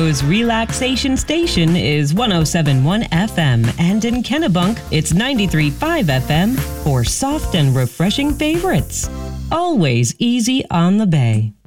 Toronto's relaxation station is 107.1 FM, and in Kennebunk, it's 93.5 FM for soft and refreshing favorites. Always easy on the bay.